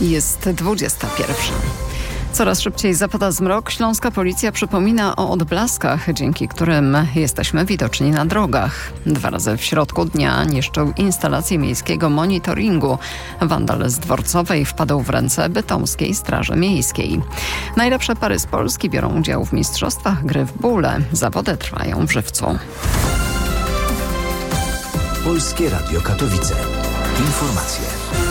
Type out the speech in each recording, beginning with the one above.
Jest 21. Coraz szybciej zapada zmrok. Śląska policja przypomina o odblaskach, dzięki którym jesteśmy widoczni na drogach. 2 razy w środku dnia niszczył instalację miejskiego monitoringu. Wandal z Dworcowej wpadł w ręce bytomskiej Straży Miejskiej. Najlepsze pary z Polski biorą udział w mistrzostwach gry w bóle. Zawody trwają w Żywcu. Polskie Radio Katowice. Informacje.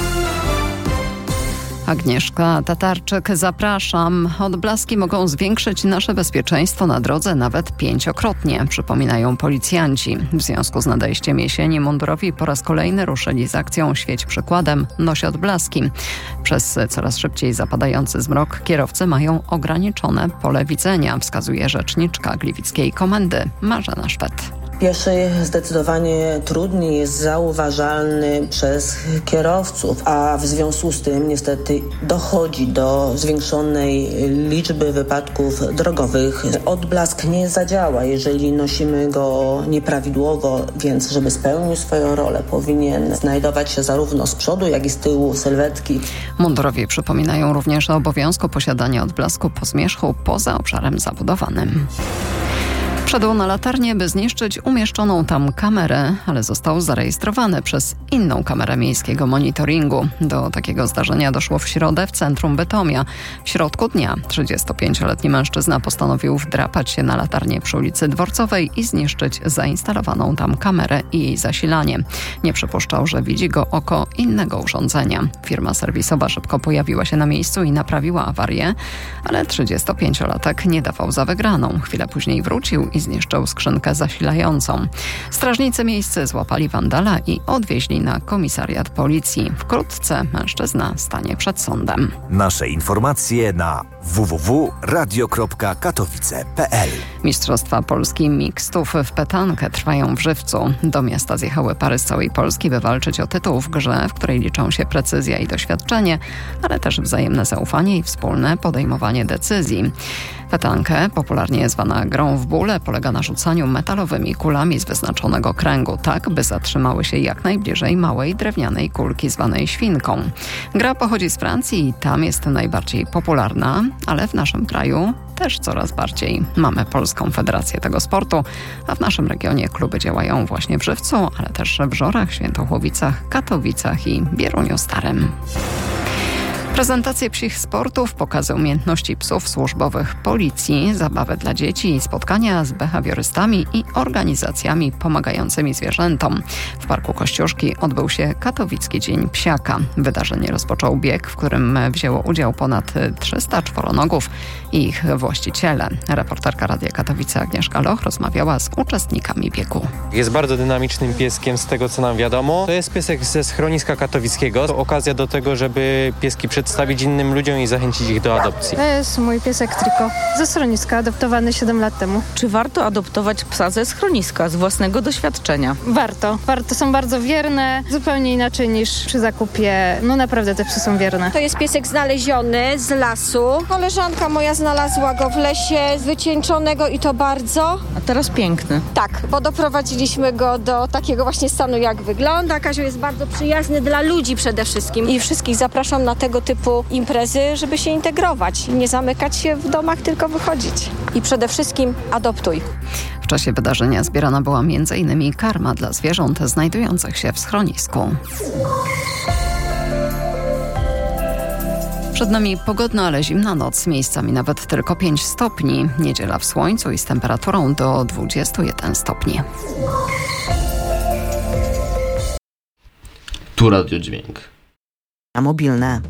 Agnieszka Tatarczyk, zapraszam. Odblaski mogą zwiększyć nasze bezpieczeństwo na drodze nawet 5-krotnie, przypominają policjanci. W związku z nadejściem jesieni mundurowi po raz kolejny ruszyli z akcją Świeć przykładem, noś odblaski. Przez coraz szybciej zapadający zmrok kierowcy mają ograniczone pole widzenia, wskazuje rzeczniczka Gliwickiej Komendy Marzena Szwed. Pieszy zdecydowanie trudniej jest zauważalny przez kierowców, a w związku z tym niestety dochodzi do zwiększonej liczby wypadków drogowych. Odblask nie zadziała, jeżeli nosimy go nieprawidłowo, więc żeby spełnił swoją rolę, powinien znajdować się zarówno z przodu, jak i z tyłu sylwetki. Mundurowi przypominają również o obowiązku posiadania odblasku po zmierzchu poza obszarem zabudowanym. Wszedł na latarnię, by zniszczyć umieszczoną tam kamerę, ale został zarejestrowany przez inną kamerę miejskiego monitoringu. Do takiego zdarzenia doszło w środę w centrum Bytomia. W środku dnia 35-letni mężczyzna postanowił wdrapać się na latarnię przy ulicy Dworcowej i zniszczyć zainstalowaną tam kamerę i jej zasilanie. Nie przypuszczał, że widzi go oko innego urządzenia. Firma serwisowa szybko pojawiła się na miejscu i naprawiła awarię, ale 35-latek nie dawał za wygraną. Chwilę później wrócił i zniszczył skrzynkę zasilającą. Strażnicy miejscy złapali wandala i odwieźli na komisariat policji. Wkrótce mężczyzna stanie przed sądem. Nasze informacje na www.radio.katowice.pl. Mistrzostwa Polski mixtów w petankę trwają w Żywcu. Do miasta zjechały pary z całej Polski, by walczyć o tytuł w grze, w której liczą się precyzja i doświadczenie, ale też wzajemne zaufanie i wspólne podejmowanie decyzji. Petankę, popularnie zwana grą w bóle, polega na rzucaniu metalowymi kulami z wyznaczonego kręgu, tak by zatrzymały się jak najbliżej małej drewnianej kulki zwanej świnką. Gra pochodzi z Francji i tam jest najbardziej popularna, ale w naszym kraju też coraz bardziej. Mamy Polską Federację tego sportu, a w naszym regionie kluby działają właśnie w Żywcu, ale też w Żorach, Świętochłowicach, Katowicach i Bieruniu Starym. Prezentacje psich sportów, pokazy umiejętności psów służbowych policji, zabawy dla dzieci i spotkania z behawiorystami i organizacjami pomagającymi zwierzętom. W Parku Kościuszki odbył się Katowicki Dzień Psiaka. Wydarzenie rozpoczął bieg, w którym wzięło udział ponad 300 czworonogów i ich właściciele. Reporterka Radia Katowice Agnieszka Loch rozmawiała z uczestnikami biegu. Jest bardzo dynamicznym pieskiem z tego, co nam wiadomo. To jest piesek ze schroniska katowickiego. To okazja do tego, żeby pieski przedstawić innym ludziom i zachęcić ich do adopcji. To jest mój piesek Triko ze schroniska, adoptowany 7 lat temu. Czy warto adoptować psa ze schroniska, z własnego doświadczenia? Warto. Są bardzo wierne, zupełnie inaczej niż przy zakupie. No naprawdę te psy są wierne. To jest piesek znaleziony z lasu. Koleżanka moja znalazła go w lesie, wycieńczonego i to bardzo. A teraz piękny. Tak, bo doprowadziliśmy go do takiego właśnie stanu, jak wygląda. Kazio jest bardzo przyjazny dla ludzi przede wszystkim i wszystkich zapraszam na tego typu imprezy, żeby się integrować. Nie zamykać się w domach, tylko wychodzić. I przede wszystkim adoptuj. W czasie wydarzenia zbierana była m.in. karma dla zwierząt znajdujących się w schronisku. Przed nami pogodna, ale zimna noc, miejscami nawet tylko 5 stopni. Niedziela w słońcu i z temperaturą do 21 stopni. Tu radiodźwięk. A mobilne.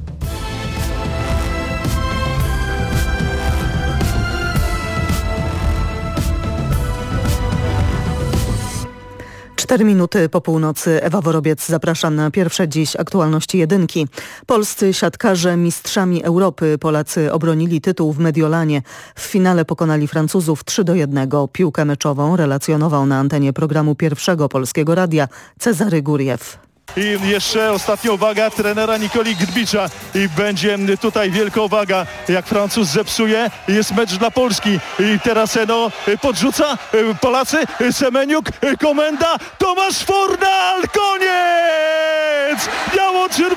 4 minuty po północy. Ewa Worobiec, zapraszam na pierwsze dziś aktualności jedynki. Polscy siatkarze mistrzami Europy. Polacy obronili tytuł w Mediolanie. W finale pokonali Francuzów 3-1. Piłkę meczową relacjonował na antenie programu Pierwszego Polskiego Radia Cezary Guriew. I jeszcze ostatnia uwaga trenera Nikoli Gdbicza i będzie tutaj wielka uwaga, jak Francuz zepsuje, jest mecz dla Polski i teraz podrzuca Polacy, Semeniuk, Komenda, Tomasz Fornal, koniec! Biało-czerwoni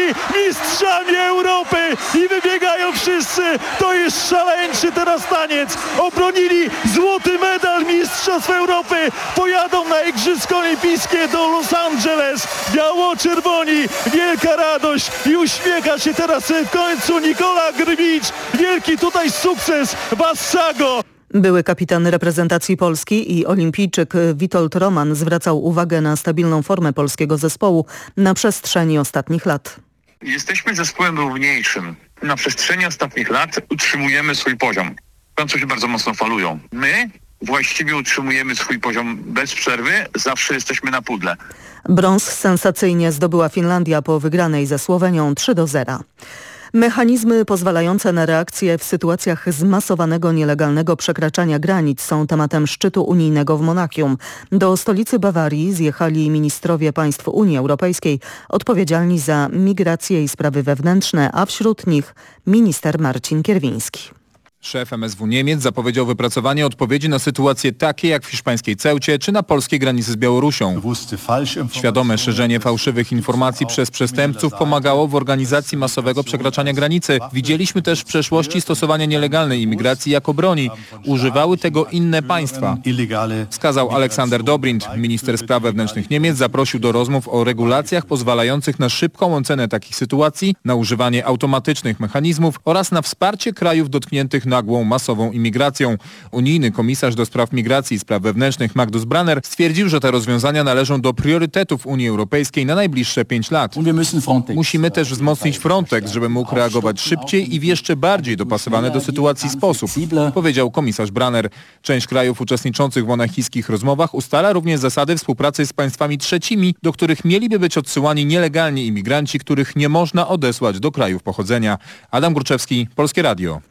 mistrzami Europy i wybiegają wszyscy. To jest szaleńczy teraz taniec. Obronili złoty medal Mistrzostw Europy. Pojadą na Igrzyska Olimpijskie do Los Angeles. Biało-czerwoni, wielka radość i uśmiecha się teraz w końcu Nikola Grbicz. Wielki tutaj sukces Wassago. Były kapitan reprezentacji Polski i olimpijczyk Witold Roman zwracał uwagę na stabilną formę polskiego zespołu na przestrzeni ostatnich lat. Jesteśmy zespołem równiejszym. Na przestrzeni ostatnich lat utrzymujemy swój poziom. Francuzi bardzo mocno falują. My właściwie utrzymujemy swój poziom bez przerwy. Zawsze jesteśmy na pudle. Brąz sensacyjnie zdobyła Finlandia po wygranej ze Słowenią 3-0. Mechanizmy pozwalające na reakcję w sytuacjach zmasowanego nielegalnego przekraczania granic są tematem szczytu unijnego w Monachium. Do stolicy Bawarii zjechali ministrowie państw Unii Europejskiej odpowiedzialni za migrację i sprawy wewnętrzne, a wśród nich minister Marcin Kierwiński. Szef MSW Niemiec zapowiedział wypracowanie odpowiedzi na sytuacje takie jak w hiszpańskiej Ceucie czy na polskiej granicy z Białorusią. Świadome szerzenie fałszywych informacji przez przestępców pomagało w organizacji masowego przekraczania granicy. Widzieliśmy też w przeszłości stosowanie nielegalnej imigracji jako broni. Używały tego inne państwa. Wskazał Aleksander Dobrindt. Minister spraw wewnętrznych Niemiec zaprosił do rozmów o regulacjach pozwalających na szybką ocenę takich sytuacji, na używanie automatycznych mechanizmów oraz na wsparcie krajów dotkniętych nagłą, masową imigracją. Unijny komisarz do spraw migracji i spraw wewnętrznych Magnus Branner stwierdził, że te rozwiązania należą do priorytetów Unii Europejskiej na najbliższe 5 lat. Musimy też wzmocnić Frontex, żeby mógł reagować szybciej i w jeszcze bardziej dopasowany do sytuacji sposób, powiedział komisarz Branner. Część krajów uczestniczących w monachijskich rozmowach ustala również zasady współpracy z państwami trzecimi, do których mieliby być odsyłani nielegalni imigranci, których nie można odesłać do krajów pochodzenia. Adam Gruczewski, Polskie Radio.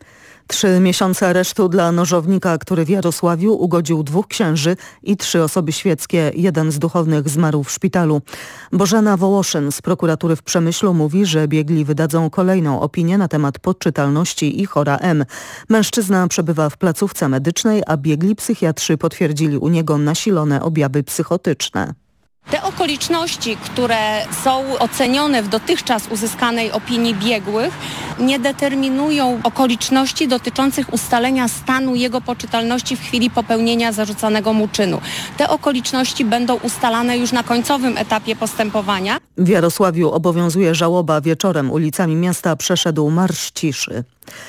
3 miesiące aresztu dla nożownika, który w Jarosławiu ugodził 2 księży i 3 osoby świeckie. Jeden z duchownych zmarł w szpitalu. Bożena Wołoszyn z prokuratury w Przemyślu mówi, że biegli wydadzą kolejną opinię na temat podczytalności i chora M. Mężczyzna przebywa w placówce medycznej, a biegli psychiatrzy potwierdzili u niego nasilone objawy psychotyczne. Te okoliczności, które są ocenione w dotychczas uzyskanej opinii biegłych, nie determinują okoliczności dotyczących ustalenia stanu jego poczytalności w chwili popełnienia zarzucanego mu czynu. Te okoliczności będą ustalane już na końcowym etapie postępowania. W Jarosławiu obowiązuje żałoba. Wieczorem ulicami miasta przeszedł marsz ciszy.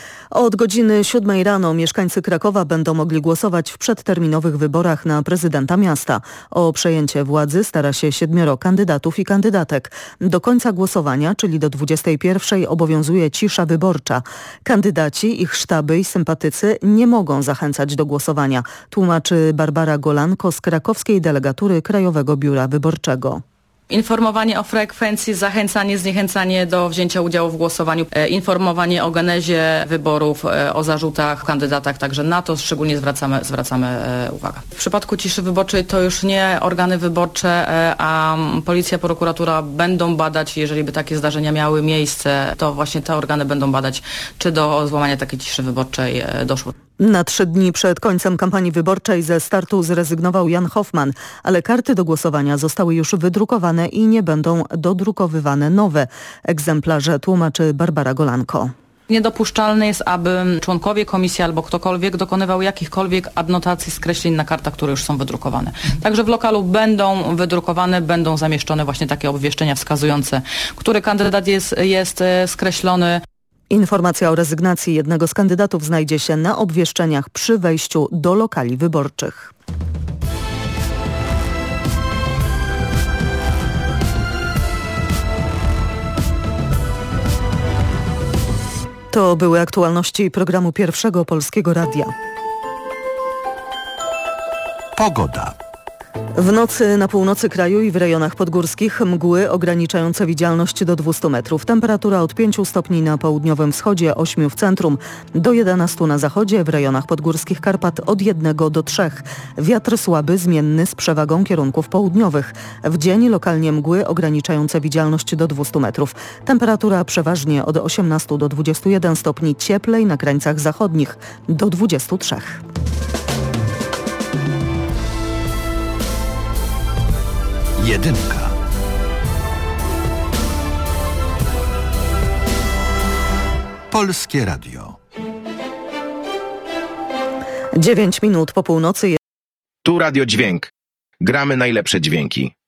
Od godziny 7 rano mieszkańcy Krakowa będą mogli głosować w przedterminowych wyborach na prezydenta miasta. O przejęcie władzy stara się 7 kandydatów i kandydatek. Do końca głosowania, czyli do 21, obowiązuje cisza wyborcza. Kandydaci, ich sztaby i sympatycy nie mogą zachęcać do głosowania, tłumaczy Barbara Golanko z krakowskiej delegatury Krajowego Biura Wyborczego. Informowanie o frekwencji, zachęcanie, zniechęcanie do wzięcia udziału w głosowaniu, informowanie o genezie wyborów, o zarzutach, kandydatach, także na to szczególnie zwracamy uwagę. W przypadku ciszy wyborczej to już nie organy wyborcze, a policja, prokuratura będą badać, jeżeli by takie zdarzenia miały miejsce, to właśnie te organy będą badać, czy do złamania takiej ciszy wyborczej doszło. Na 3 dni przed końcem kampanii wyborczej ze startu zrezygnował Jan Hoffman, ale karty do głosowania zostały już wydrukowane i nie będą dodrukowywane nowe egzemplarze, tłumaczy Barbara Golanko. Niedopuszczalne jest, aby członkowie komisji albo ktokolwiek dokonywał jakichkolwiek adnotacji, skreśleń na kartach, które już są wydrukowane. Także w lokalu będą wydrukowane, będą zamieszczone właśnie takie obwieszczenia wskazujące, który kandydat jest skreślony. Informacja o rezygnacji jednego z kandydatów znajdzie się na obwieszczeniach przy wejściu do lokali wyborczych. To były aktualności programu Pierwszego Polskiego Radia. Pogoda. W nocy na północy kraju i w rejonach podgórskich mgły ograniczające widzialność do 200 metrów. Temperatura od 5 stopni na południowym wschodzie, 8 w centrum, do 11 na zachodzie, w rejonach podgórskich Karpat od 1 do 3. Wiatr słaby, zmienny z przewagą kierunków południowych. W dzień lokalnie mgły ograniczające widzialność do 200 metrów. Temperatura przeważnie od 18 do 21 stopni, cieplej na krańcach zachodnich do 23. Polskie Radio. 9 minut po północy. Tu Radio Dźwięk. Gramy najlepsze dźwięki.